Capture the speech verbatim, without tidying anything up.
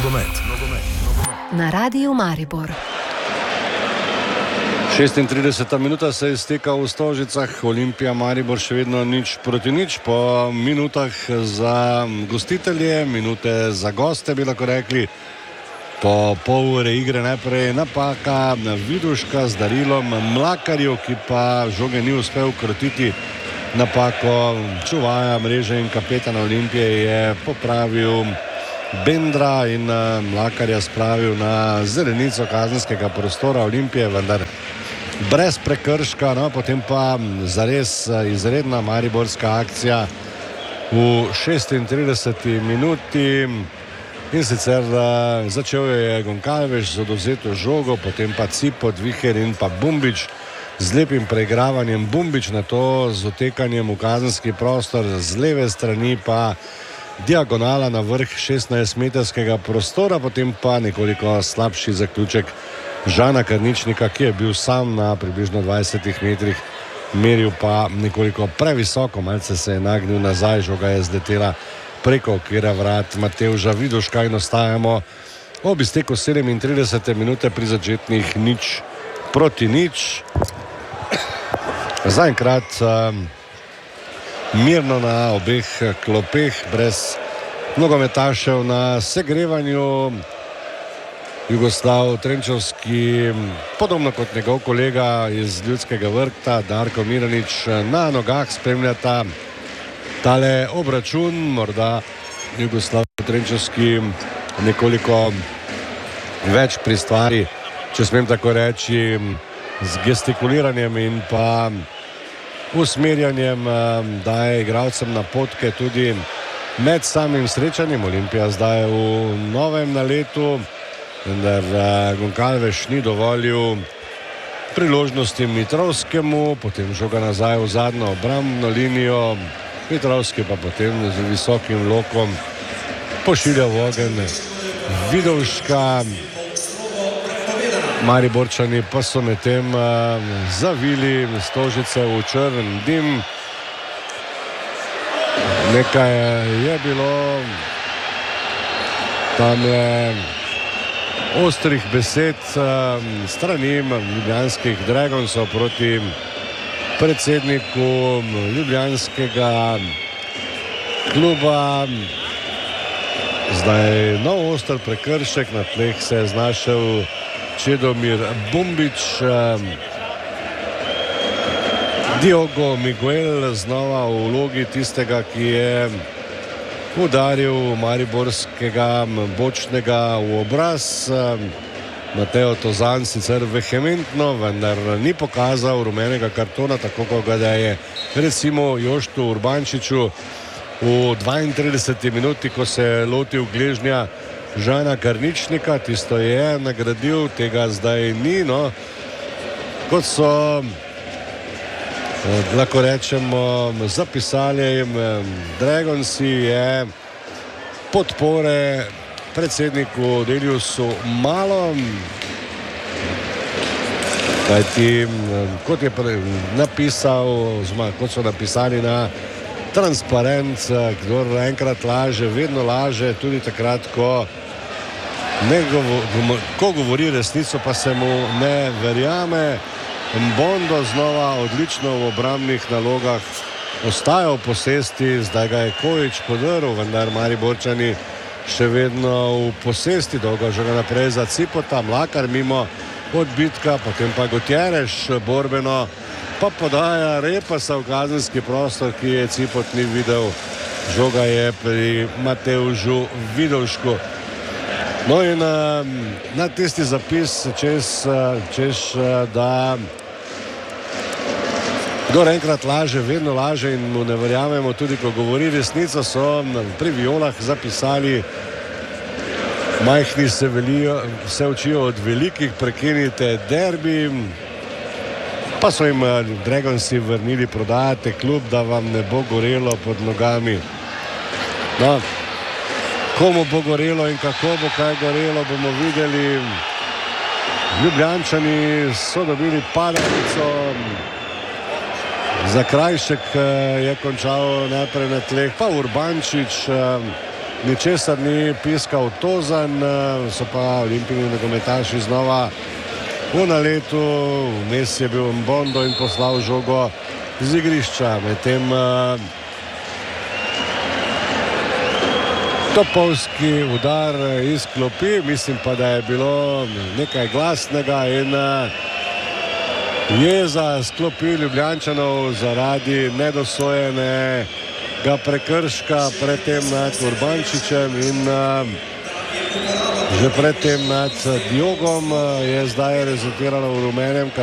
Nogomet. Na Radiu Maribor. šestintrideseta minuta se izteka v Stožicah, Olimpija Maribor še vedno nič proti nič, po minutah za gostitelje, minute za goste, bi lahko rekli. Po pol ure igre najprej napaka Viduška z darilom Mlakarju, ki pa žoge ni uspel krotiti. Napako čuvaja mreže in kapetana Olimpije je popravil Bendra in Mlakarja spravil na zelenico kazenskega prostora Olimpije, vendar brez prekrška, no, potem pa zares izredna mariborska akcija v šestintrideseti minuti. In sicer uh, začel je Goncalves z odvzeto žogo, potem pa Cipot, Viher in pa Bumbič z lepim preigravanjem. Bumbič na to z otekanjem v kazenski prostor, z leve strani pa diagonala na vrh šestnajstmetrskega prostora, potem pa nekoliko slabši zaključek Žana Karničnika, ki je bil sam na približno dvajsetih metrih, meril pa nekoliko previsoko, malce se je nagnil nazaj, žoga je zletela preko okvira vrat Matevža Viduška in ostajamo ob izteku sedemintridesete minute pri začetnih nič proti nič. Zaenkrat um, mirno na obeh klopeh, brez nogometašev na segrevanju. Jugoslav Trenčovski, podobno kot njegov kolega iz Ljudskega vrta Darko Miranič, na nogah spremljata tale obračun. Morda Jugoslav Trenčovski nekoliko več pri stvari, če smem tako reči, z gestikuliranjem in pa usmerjanjem daje igralcem napotke tudi med samim srečanjem. Olimpija zdaj v novem naletu, vendar Goncalves ni dovolil priložnosti Mitrovskemu, potem žoga nazaj v zadnjo obrambno linijo. Mitrovski pa potem z visokim lokom pošilja v ogenj Viduška. Mariborčani pa so medtem uh, zavili Stožice v črn dim. Nekaj je bilo tam je ostrih besed uh, strani ljubljanskih Dragonsov proti predsedniku ljubljanskega kluba. Zdaj nov oster prekršek, na tleh se je znašel Čedomir Bumbič. Diogo Miguel znova v vlogi tistega, ki je udaril mariborskega bočnega v obraz. Mateo Tozan sicer vehementno, vendar ni pokazal rumenega kartona, tako kot ga je recimo Joštu Urbančiču v dvaintrideseti minuti, ko se je lotil gležnja Žana Karničnika. Tisto je nagradil, tega zdaj ni, no. Kot so, lahko rečemo, zapisali Dragonsi, je podpore predsedniku Deliusu malo, kajti kot je napisal, oziroma kot so napisali na transparent, kdor enkrat laže, vedno laže, tudi takrat, ko ne govori, ko govori resnico, pa se mu ne verjame. Mbondo znova odlično v obrambnih nalogah ostaja v posesti, zdaj ga je Kojić podrl, vendar Mariborčani še vedno v posesti, dolgo žoga naprej za Cipota, Mlakar mimo odbitka, potem pa Gutierrez borbeno, pa podaja Repasa v kazenski prostor, ki je Cipot ni videl. Žoga je pri Matevžu Vidušku. No in na tisti zapis, čez, čez da kdor enkrat laže, vedno laže in mu ne verjamemo, tudi ko govori resnico, so pri Violah zapisali: majhni se, velijo, se učijo od velikih, prekinite derbi. Pa so jim Dragonsi vrnili: prodajate klub, da vam ne bo gorelo pod nogami. No, komu bo gorelo in kako bo kaj gorelo, bomo videli. Ljubljančani so dobili padalico. Zakrajšek je končal najprej na tleh, pa Urbančič ničesar ni piskal Tozan, so pa olimpijini nogometaši znova v naletu, vmes je bil Mbondo in poslal žogo z igrišča. Medtem topovski udar iz klopi, mislim pa, da je bilo nekaj glasnega in jeza s klopi Ljubljančanov zaradi nedosojenega prekrška predtem nad Urbančičem in že predtem nad Diogom je zdaj rezultiralo v rumenem